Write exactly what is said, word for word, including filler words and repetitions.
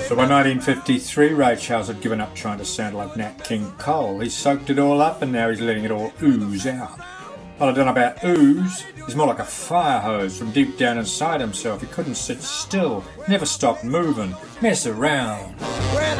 So by nineteen fifty-three, Ray Charles had given up trying to sound like Nat King Cole. He soaked it all up and now he's letting it all ooze out. Well, I don't know about ooze. He's more like a fire hose from deep down inside himself. He couldn't sit still, never stopped moving, mess around.